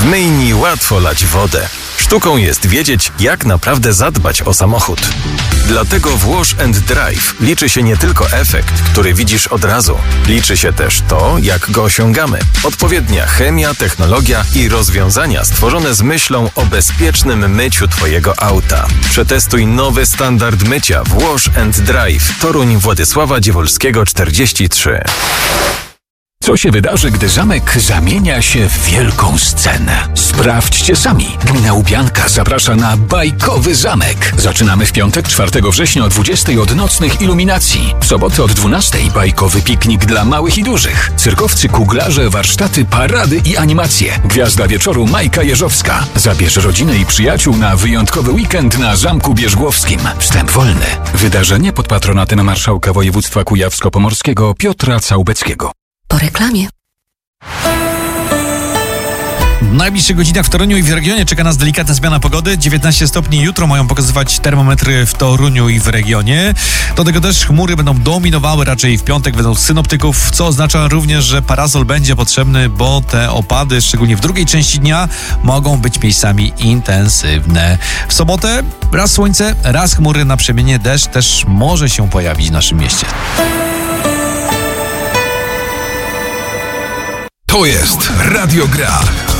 W myjni łatwo lać wodę. Sztuką jest wiedzieć, jak naprawdę zadbać o samochód. Dlatego w Wash & Drive liczy się nie tylko efekt, który widzisz od razu. Liczy się też to, jak go osiągamy. Odpowiednia chemia, technologia i rozwiązania stworzone z myślą o bezpiecznym myciu Twojego auta. Przetestuj nowy standard mycia w Wash & Drive. Toruń Władysława Dziewolskiego 43. Co się wydarzy, gdy zamek zamienia się w wielką scenę? Sprawdźcie sami. Gmina Łubianka zaprasza na bajkowy zamek. Zaczynamy w piątek, 4 września o 20 od nocnych iluminacji. W sobotę od 12 bajkowy piknik dla małych i dużych. Cyrkowcy, kuglarze, warsztaty, parady i animacje. Gwiazda wieczoru Majka Jeżowska. Zabierz rodzinę i przyjaciół na wyjątkowy weekend na Zamku Bierzgłowskim. Wstęp wolny. Wydarzenie pod patronatem marszałka województwa kujawsko-pomorskiego Piotra Całbeckiego. Po reklamie. W najbliższych godzinach w Toruniu i w regionie czeka nas delikatna zmiana pogody. 19 stopni jutro mają pokazywać termometry w Toruniu i w regionie. Do tego też chmury będą dominowały raczej w piątek według synoptyków, co oznacza również, że parasol będzie potrzebny, bo te opady, szczególnie w drugiej części dnia, mogą być miejscami intensywne. W sobotę raz słońce, raz chmury, na przemianie deszcz też może się pojawić w naszym mieście. To jest Radio Gra.